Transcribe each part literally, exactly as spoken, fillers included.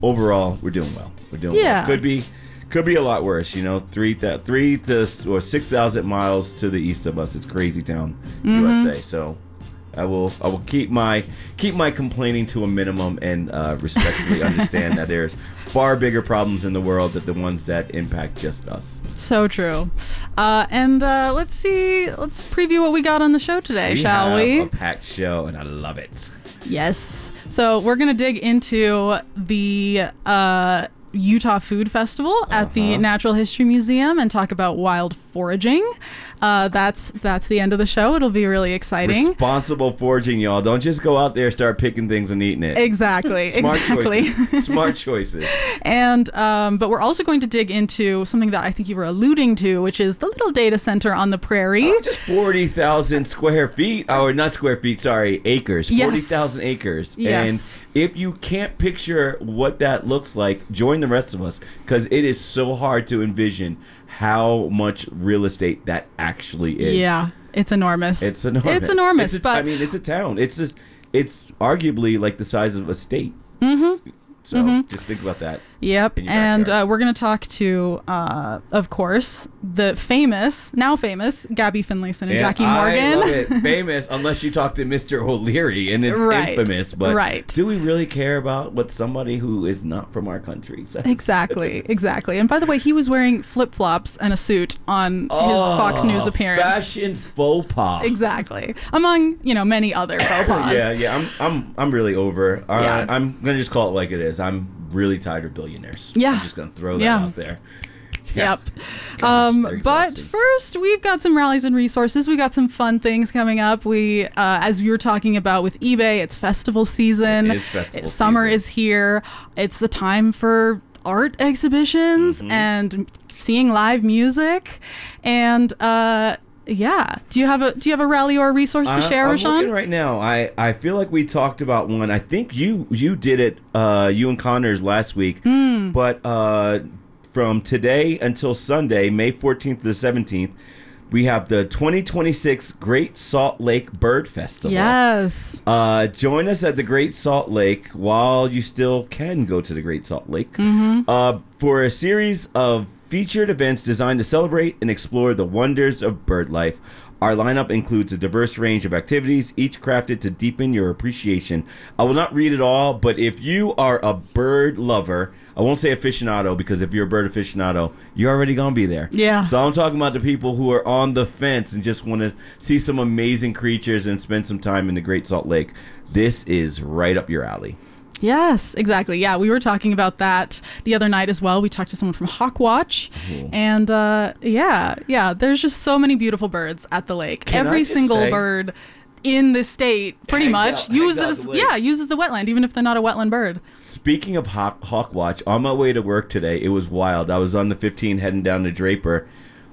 overall, we're doing well. We're doing Yeah. well. Could be, could be a lot worse. You know, three that three to or six thousand miles to the east of us. It's crazy town, Mm-hmm. U S A. So, I will I will keep my keep my complaining to a minimum and uh, respectfully understand that there's far bigger problems in the world than the ones that impact just us. So true. Uh, and uh, let's see. Let's preview what we got on the show today, We shall have we? a packed show, and I love it. Yes. So we're going to dig into the uh, Utah Food Festival at the Uh-huh. Natural History Museum and talk about wild foraging. Uh, that's that's the end of the show. It'll be really exciting. Responsible foraging, y'all. Don't just go out there, start picking things and eating it. Exactly. Smart exactly. choices. Smart choices. And um, but we're also going to dig into something that I think you were alluding to, which is the little data center on the prairie. Oh, just forty thousand square feet. Or not square feet, sorry, acres. Yes. forty thousand acres. Yes. And if you can't picture what that looks like, join the rest of us, because it is so hard to envision how much real estate that actually is. Yeah, it's enormous. It's enormous. It's enormous, It's a, but I mean, it's a town. It's just, it's arguably like the size of a state. Mm-hmm. So Mm-hmm. just think about that. Yep, in your and backyard. uh, we're going to talk to, uh, of course, the famous, now famous, Gabby Finlayson and Yeah, Jackie I Morgan. love it. Famous, unless you talk to Mister O'Leary, and it's Right, infamous. But right. do we really care about what somebody who is not from our country says? Exactly, exactly. And by the way, he was wearing flip-flops and a suit on his Fox News appearance. Oh, Fashion faux pas. Exactly. Among, you know, many other faux pas. Yeah, yeah. I'm, I'm, I'm really over. Uh, Yeah. I'm gonna just call it like it is. I'm really tired of billionaires. Yeah. I'm just gonna throw that Yeah. out there. Yeah. Yep. Gosh, Um, they're but exhausting. first, we've got some rallies and resources. We've got some fun things coming up. We, uh, as you were talking about with eBay, it's festival season. It is festival Summer season. is here. It's the time for art exhibitions Mm-hmm. and seeing live music. And uh, yeah, do you have a do you have a rally or a resource to I- share, I'm Rashawn? looking right now. I, I feel like we talked about one. I think you you did it. Uh, you and Connors last week. Hmm. But uh, from today until Sunday, May fourteenth to the seventeenth, we have the twenty twenty-six Great Salt Lake Bird Festival. Yes. Uh, join us at the Great Salt Lake while you still can go to the Great Salt Lake Mm-hmm. uh, for a series of featured events designed to celebrate and explore the wonders of bird life. Our lineup includes a diverse range of activities, each crafted to deepen your appreciation. I will not read it all, but if you are a bird lover, I won't say aficionado, because if you're a bird aficionado, you're already going to be there. Yeah. So I'm talking about the people who are on the fence and just want to see some amazing creatures and spend some time in the Great Salt Lake. This is right up your alley. Yes, exactly. Yeah, we were talking about that the other night as well. We talked to someone from Hawkwatch, Cool. and uh, yeah, yeah, there's just so many beautiful birds at the lake. Can I Every just single say- bird in the state pretty Hangs much out- hangs out uses the lake. yeah uses the wetland, even if they're not a wetland bird. Speaking of Hawk, Hawkwatch, on my way to work today, it was wild. I was on the fifteen heading down to Draper,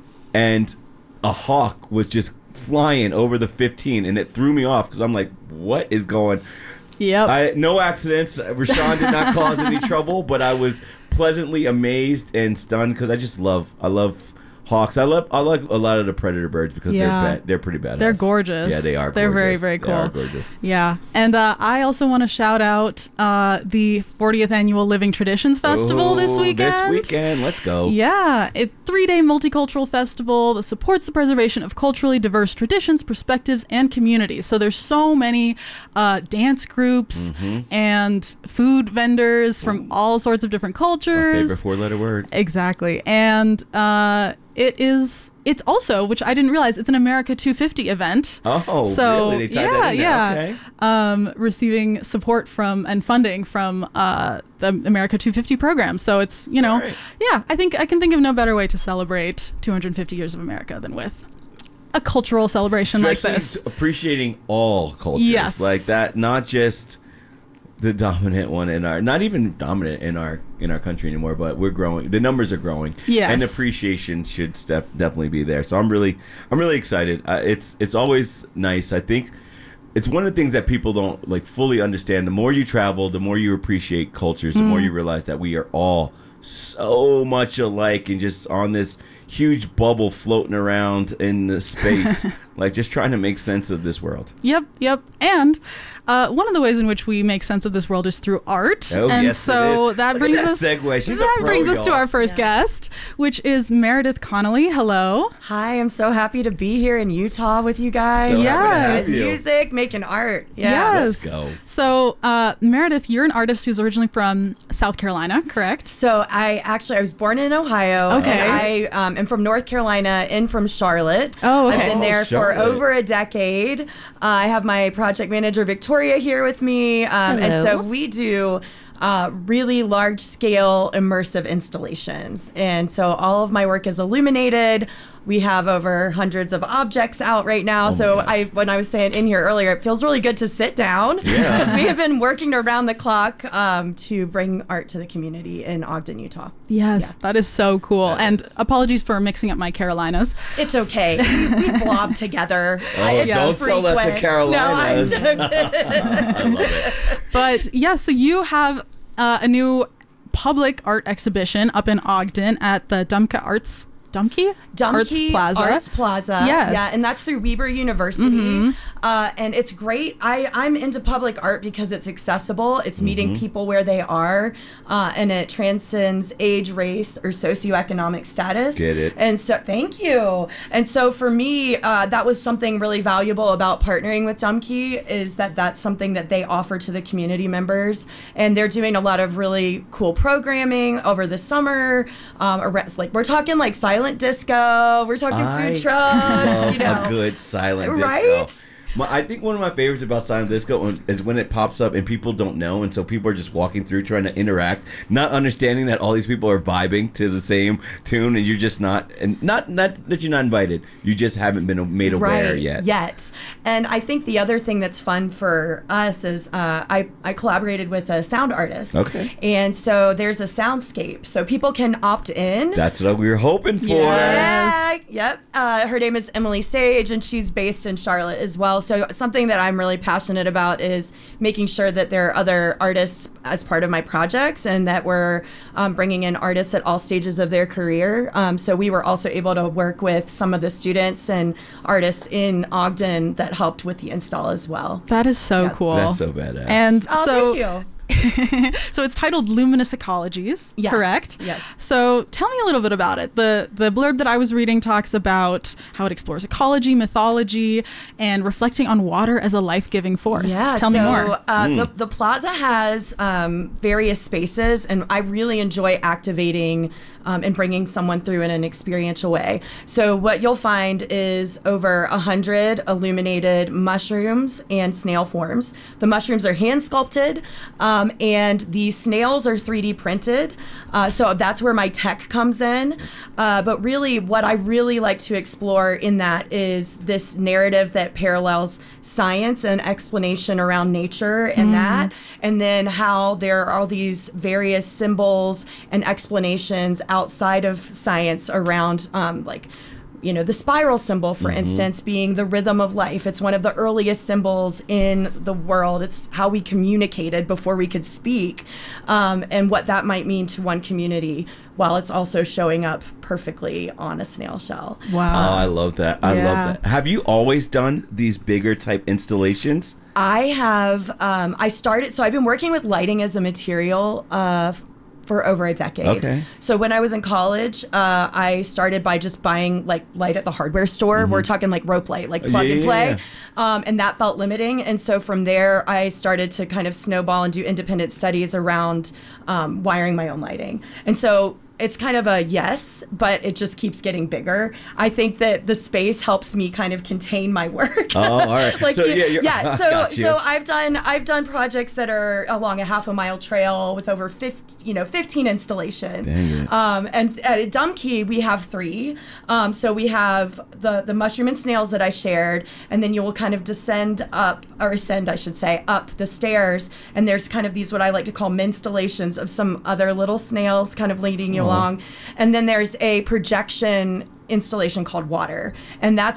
and a hawk was just flying over the fifteen, and it threw me off because I'm like, what is going? Yep. I no accidents. Rashawn did not cause any trouble, but I was pleasantly amazed and stunned because I just love, I love hawks. I love, I like a lot of the predator birds because Yeah. they're ba- they're pretty badass. They're gorgeous. Yeah, they are. They're very, gorgeous. very They are cool. gorgeous. Yeah, and uh, I also want to shout out uh, the fortieth annual Living Traditions Festival this Ooh, weekend. This weekend, let's go. Yeah, a three-day multicultural festival that supports the preservation of culturally diverse traditions, perspectives, and communities. So there's so many uh, dance groups Mm-hmm. and food vendors from all sorts of different My cultures. favorite four-letter word. Exactly, and uh, it is. It's also, which I didn't realize, it's an America two fifty event. Oh, So, really? They tied yeah, that in there. yeah. Okay. Um, receiving support from and funding from uh, the America two fifty program. So it's, you know, All right. yeah, I think I can think of no better way to celebrate two hundred fifty years of America than with a cultural celebration Especially like this. appreciating all cultures. Yes. Like that, not just the dominant one in our, not even dominant in our in our country anymore, but we're growing. The numbers are growing. Yes. And appreciation should step, definitely be there. So I'm really, I'm really excited. Uh, it's it's always nice. I think it's one of the things that people don't like fully understand. The more you travel, the more you appreciate cultures, the more you realize that we are all so much alike and just on this huge bubble floating around in the space, like just trying to make sense of this world. Yep, yep. And uh, one of the ways in which we make sense of this world is through art. Oh, and yes, so it is. that Look brings at that us segue. She's a that pro, brings us to y'all. our first Yeah. guest, which is Meredith Connolly. Hello. Hi, I'm so happy to be here in Utah with you guys. So happy to have Yes. you. Music, making art. Yeah. Yes. Let's go. So, uh, Meredith, you're an artist who's originally from South Carolina, correct? So I actually, I was born in Ohio. Okay. And I um, am from North Carolina, in from Charlotte. Oh, okay. I've been there Oh, for Charlotte. over a decade. Uh, I have my project manager, Victoria, here with me. Um, and so Hello. we do uh, really large scale immersive installations. And so all of my work is illuminated. We have over hundreds of objects out right now. Oh my so gosh. I, when I was saying in here earlier, it feels really good to sit down Yeah. because we have been working around the clock um, to bring art to the community in Ogden, Utah. Yes, that is so cool. That and is. apologies for mixing up my Carolinas. It's okay. We, we blob together. Oh, It's don't tell that to frequent. Carolinas. No, I'm I love it. But yeah, so you have uh, a new public art exhibition up in Ogden at the Dumpka Arts Dumpke Arts Dumpke Plaza. Arts Plaza. Yes. Yeah, and that's through Weber University. Mhm. Uh, and it's great. I, I'm into public art because it's accessible. It's meeting Mm-hmm. people where they are. Uh, and it transcends age, race, or socioeconomic status. Get it. And so, thank you. And so for me, uh, that was something really valuable about partnering with Dumpke is that that's something that they offer to the community members. And they're doing a lot of really cool programming over the summer. Um, around, like we're talking like silent disco. We're talking I food trucks. love You know, a good silent disco. Right? My, I think one of my favorites about silent disco is when it pops up and people don't know, and so people are just walking through trying to interact, not understanding that all these people are vibing to the same tune, and you're just not, and not not that you're not invited, you just haven't been made aware right, yet. Yet. And I think the other thing that's fun for us is uh, I, I collaborated with a sound artist. Okay. And so there's a soundscape. So people can opt in. That's what we were hoping for. Yeah, yep. Uh, her name is Emily Sage, and she's based in Charlotte as well. So something that I'm really passionate about is making sure that there are other artists as part of my projects, and that we're um, bringing in artists at all stages of their career. Um, so we were also able to work with some of the students and artists in Ogden that helped with the install as well. That is so Yeah. cool. That's so badass. And Oh, so, thank you. so it's titled Luminous Ecologies, Yes, correct? yes. So tell me a little bit about it. The the blurb that I was reading talks about how it explores ecology, mythology, and reflecting on water as a life-giving force. Yeah, Tell so, me more. Uh, Mm. the, the plaza has um, various spaces, and I really enjoy activating um, and bringing someone through in an experiential way. So what you'll find is over a hundred illuminated mushrooms and snail forms. The mushrooms are hand sculpted, um, and the snails are three D printed. Uh, so that's where my tech comes in. Uh, but really, what I really like to explore in that is this narrative that parallels science and explanation around nature and that, and then how there are all these various symbols and explanations outside of science around um, like you know, the spiral symbol, for instance, being the rhythm of life. It's one of the earliest symbols in the world. It's how we communicated before we could speak, um, and what that might mean to one community, while it's also showing up perfectly on a snail shell. Oh, Wow. I love that. I Yeah. love that. Have you always done these bigger type installations? I have, um, I started, so I've been working with lighting as a material uh, for over a decade. Okay. So when I was in college, uh, I started by just buying like light at the hardware store. We're talking like rope light, like plug Yeah, and yeah, play. yeah. Um, and that felt limiting. And so from there, I started to kind of snowball and do independent studies around um, wiring my own lighting. And so it's kind of a yes, but it just keeps getting bigger. I think that the space helps me kind of contain my work. Oh, all right. like So, yeah, yeah, you're- yeah. So Got you. so I've done I've done projects that are along a half a mile trail with over fifty, you know, fifteen installations. Dang it. Um, and at Dumpke we have three. Um, so we have the the mushroom and snails that I shared, and then you will kind of descend up or ascend, I should say, up the stairs. And there's kind of these what I like to call minstallations of some other little snails, kind of leading you along. And then there's a projection installation called Water, and that's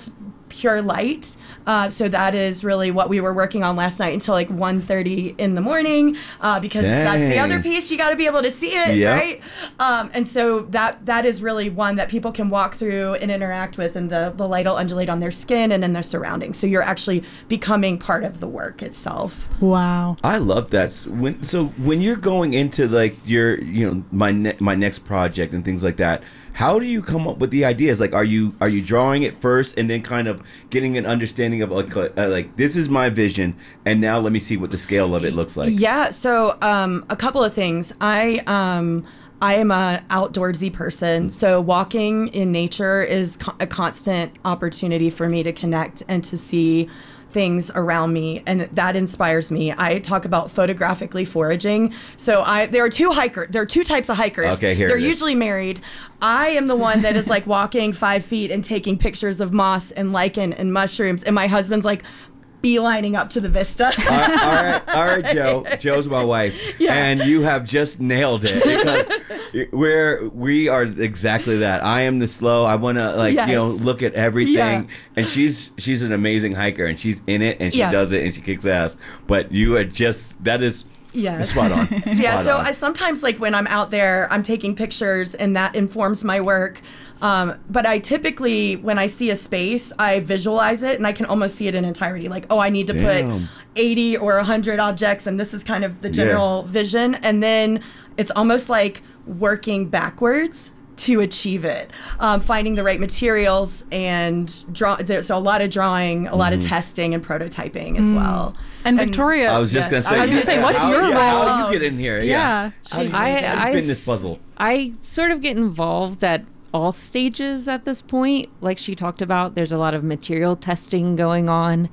pure light. Uh, so that is really what we were working on last night until like one thirty in the morning, uh, because that's the Dang. other piece. You got to be able to see it, Yep. right? Um, and so that that is really one that people can walk through and interact with, and the, the light will undulate on their skin and in their surroundings. So you're actually becoming part of the work itself. Wow. I love that. S- When so when you're going into like your you know my ne- my next project and things like that, how do you come up with the ideas? Like, are you are you drawing it first and then kind of getting an understanding of like uh, like this is my vision, and now let me see what the scale of it looks like. Yeah. So um, a couple of things. I um, I am a outdoorsy person, so walking in nature is co- a constant opportunity for me to connect and to see things around me, and that inspires me. I talk about photographically foraging. So I there are two hiker there are two types of hikers. Okay, here They're it is. usually married. I am the one that is like walking five feet and taking pictures of moss and lichen and mushrooms, and my husband's like beelining up to the vista. all, right, all right, all right, Joe. Joe's my wife, Yeah. and you have just nailed it because we're we are exactly that. I am the slow. I want to like Yes. you know look at everything, Yeah. and she's she's an amazing hiker, and she's in it, and she Yeah. does it, and she kicks ass. But you are just that is Yeah. spot on. Spot Yeah, so on. I sometimes like when I'm out there, I'm taking pictures and that informs my work. Um, but I typically, when I see a space, I visualize it and I can almost see it in entirety. Like, oh, I need to Damn. put eighty or one hundred objects, and this is kind of the general vision. And then it's almost like working backwards to achieve it, um, finding the right materials and draw. There's so a lot of drawing, a lot of testing and prototyping as well. And Victoria, I was just Yeah. gonna say. I was gonna say, yeah, what's how- your yeah, How role? do you get in here? yeah. How do you- She's I, amazing. how do you I, pin this s- puzzle? I sort of get involved at all stages at this point. Like she talked about, there's a lot of material testing going on.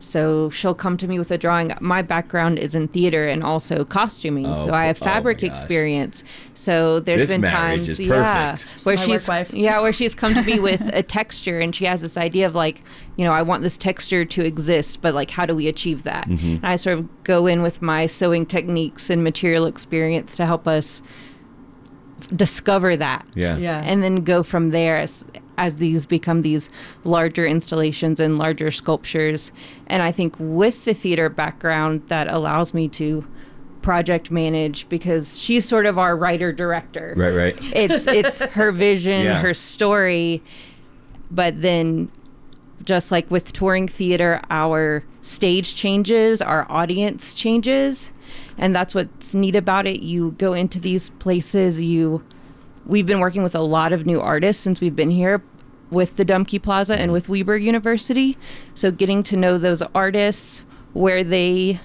So she'll come to me with a drawing. My background is in theater and also costuming. Oh, so I have oh my fabric gosh. experience. So there's This been marriage times is yeah, perfect. where my she's work wife. yeah, where she's come to me with a texture and she has this idea of like, you know, I want this texture to exist, but like how do we achieve that? Mm-hmm. And I sort of go in with my sewing techniques and material experience to help us discover that. Yeah. Yeah. And then go from there as as these become these larger installations and larger sculptures. And I think with the theater background, that allows me to project manage because she's sort of our writer director. Right, right. It's it's her vision, Yeah. her story, but then just like with touring theater, our stage changes, our audience changes, and that's what's neat about it. You go into these places, you we've been working with a lot of new artists since we've been here with the Dumke Plaza and with Weber University. So getting to know those artists, where they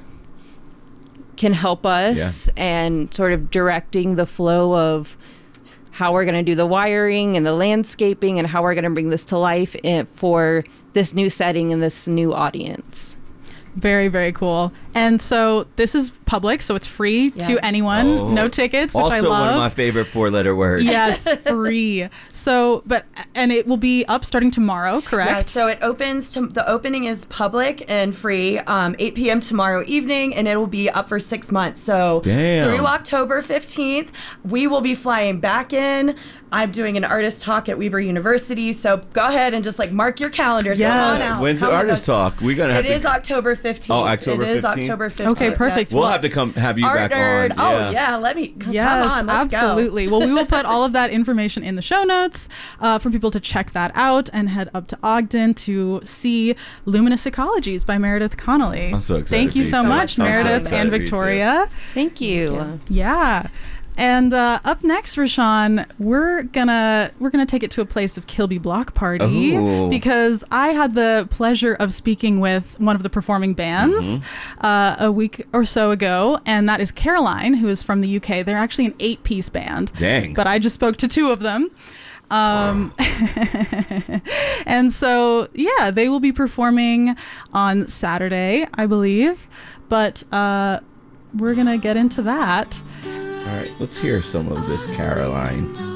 can help us, and sort of directing the flow of how we're going to do the wiring and the landscaping and how we're going to bring this to life in, for this new setting and this new audience. Very, very cool. And so this is public, so it's free Yeah. to anyone. Oh. No tickets, which I Also, love. one of my favorite four-letter words. Yes, free. So, but and it will be up starting tomorrow, correct? Yeah, so it opens to the opening is public and free, um, eight p.m. tomorrow evening, and it will be up for six months. So Damn. through October fifteenth, we will be flying back in. I'm doing an artist talk at Weber University, so go ahead and just like mark your calendars. Come on Yes. out. When's the Come with artist us. talk? We're gonna have It to. is October fifteenth. Oh, October It is fifteenth? October fifteenth. Okay, perfect. We'll Well, have to come have you Art back nerd. on. Oh yeah, let me come Yes, on. Let's go. absolutely. Well, we will put all of that information in the show notes uh, for people to check that out and head up to Ogden to see Luminous Ecologies by Meredith Connolly. I'm so excited Thank you for you so too. much, I'm so Meredith excited and for you too. Victoria. Thank you. you. Yeah. And uh, up next, Rashawn, we're gonna we're gonna take it to a place of Kilby Block Party Ooh. because I had the pleasure of speaking with one of the performing bands Mm-hmm. uh, a week or so ago, and that is Caroline, who is from the U K. They're actually an eight-piece band. Dang. But I just spoke to two of them. Um, and so, yeah, they will be performing on Saturday, I believe. But uh, we're going to get into that. All right, let's hear some of this, Caroline.